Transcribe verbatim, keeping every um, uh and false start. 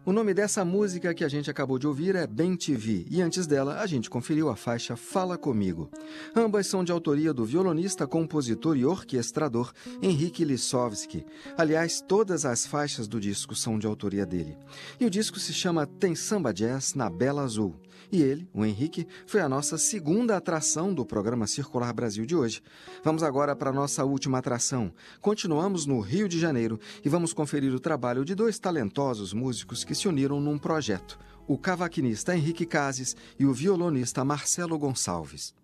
O nome dessa música que a gente acabou de ouvir é Bem Te Vi, e antes dela a gente conferiu a faixa Fala Comigo. Ambas são de autoria do violonista, compositor e orquestrador Henrique Lissovski. Aliás, todas as faixas do disco são de autoria dele. E o disco se chama Tem Samba Jazz na Bela Azul. E ele, o Henrique, foi a nossa segunda atração do programa Circular Brasil de hoje. Vamos agora para a nossa última atração. Continuamos no Rio de Janeiro e vamos conferir o trabalho de dois talentosos músicos que se uniram num projeto, o cavaquinista Henrique Cases e o violonista Marcelo Gonçalves.